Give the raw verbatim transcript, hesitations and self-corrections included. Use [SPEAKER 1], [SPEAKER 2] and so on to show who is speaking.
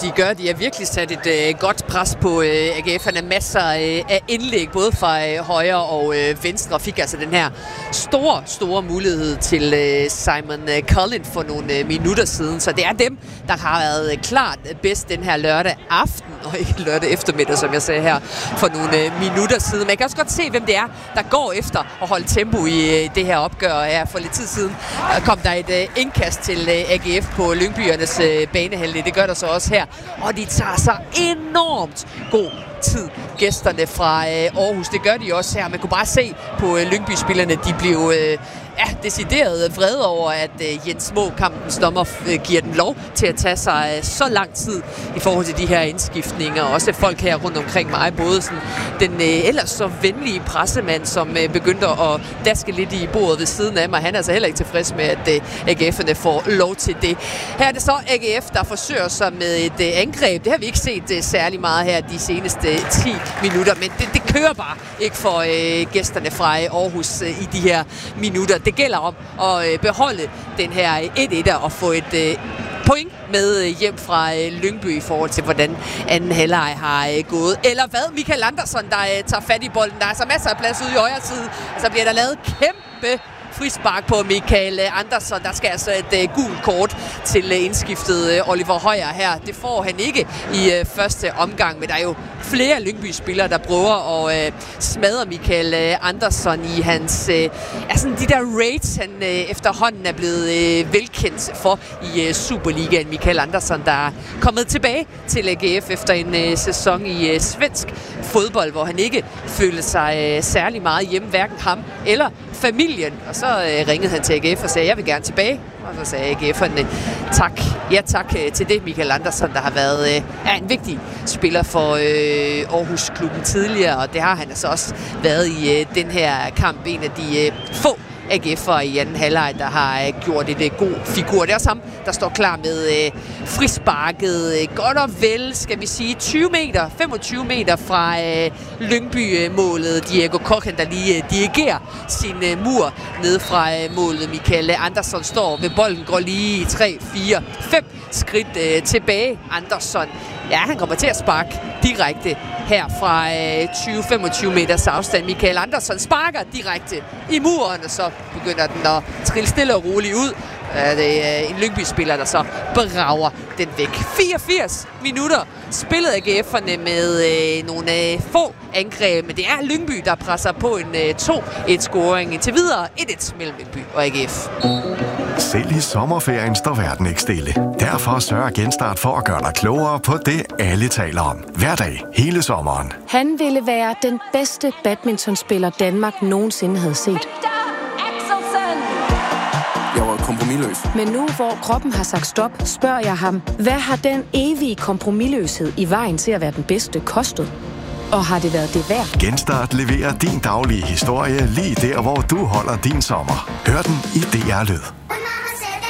[SPEAKER 1] de gør. De har virkelig sat et øh, godt pres på øh, A G F. Han har masser øh, af indlæg, både fra øh, højre og øh, venstre, og fik altså den her store, store mulighed til øh, Simon øh, Cullen for nogle øh, minutter siden. Så det er dem, der har været øh, klart bedst den her lørdag aften, og ikke lørdag eftermiddag, som jeg sagde her, for nogle øh, minutter siden. Men jeg kan også godt se, hvem det er, der går efter at holde tempo i øh, det her opgør. Her for lidt tid siden øh, kom der et øh, indkast til øh, A G F på Lyngbyernes øh, banehalvdel. Det gør der så også her. Og de tager sig enormt god tid, gæsterne fra øh, Aarhus. Det gør de også her. Man kunne bare se på øh, Lyngby-spillerne, de blev øh, ja, decideret vrede over, at øh, Jens Små, kampens dommer, øh, giver den lov til at tage sig øh, så lang tid i forhold til de her indskiftninger. Også folk her rundt omkring mig, både sådan, den øh, ellers så venlige pressemand, som øh, begyndte at daske lidt i bordet ved siden af mig. Han er altså heller ikke tilfreds med, at øh, A G F'erne får lov til det. Her er det så A G F, der forsøger sig med et øh, angreb. Det har vi ikke set øh, særlig meget her de seneste ti minutter, men det, det kører bare ikke for øh, gæsterne fra øh, Aarhus øh, i de her minutter. Det gælder om at øh, beholde den her et-etter og få et øh, point med øh, hjem fra øh, Lyngby i forhold til, hvordan anden halvleg har øh, gået. Eller hvad? Michael Andersson, der øh, tager fat i bolden. Der er så masser af plads ude i højre side, og så bliver der lavet kæmpe frispark på Michael Andersson. Der skal altså et uh, gult kort til uh, indskiftet uh, Oliver Højer her. Det får han ikke i uh, første omgang, men der er jo flere Lyngby-spillere, der prøver at uh, smadre Michael uh, Andersson i hans uh, altså de der raids, han uh, efterhånden er blevet uh, velkendt for i uh, Superligaen. Michael Andersson, der er kommet tilbage til A G F efter en uh, sæson i uh, svensk fodbold, hvor han ikke følte sig uh, særlig meget hjemme, hverken ham eller familien. Og så øh, ringede han til A G F og sagde, jeg vil gerne tilbage. Og så sagde A G F'erne tak. Ja tak øh, til det, Michael Andersson, der har været øh, er en vigtig spiller for øh, Aarhus-klubben tidligere. Og det har han altså også været i øh, den her kamp. En af de øh, få A G F'er i anden halvleg, der har øh, gjort et øh, god figur. Det er også ham, der står klar med øh, frisparket. Øh, godt og vel, skal vi sige, tyve meter, femogtyve meter fra øh, Lyngby-målet. Diego Kochen, der lige øh, dirigerer sin øh, mur ned fra øh, målet. Michael Andersson står ved bolden, går lige tre, fire, fem skridt øh, tilbage. Andersson, ja, han kommer til at sparke direkte her fra øh, tyve til femogtyve meters afstand. Michael Andersson sparker direkte i muren, og så begynder den at trille stille og roligt ud. Uh, det er en Lyngby-spiller, der så brager den væk. fireogfirs minutter spillede A G F'erne med øh, nogle øh, få angreb, men det er Lyngby, der presser på en øh, to-et-scoring indtil videre. et-et mellem Lyngby og A G F.
[SPEAKER 2] Selv i sommerferien står verden ikke stille. Derfor sørger Genstart for at gøre dig klogere på det, alle taler om. Hver dag, hele sommeren.
[SPEAKER 3] Han ville være den bedste badmintonspiller, Danmark nogensinde havde set.
[SPEAKER 4] Jeg var kompromisløs.
[SPEAKER 3] Men nu, hvor kroppen har sagt stop, spørger jeg ham, hvad har den evige kompromisløshed i vejen til at være den bedste kostet? Og har det været det værd?
[SPEAKER 2] Genstart leverer din daglige historie lige der, hvor du holder din sommer. Hør den i D R Lyd.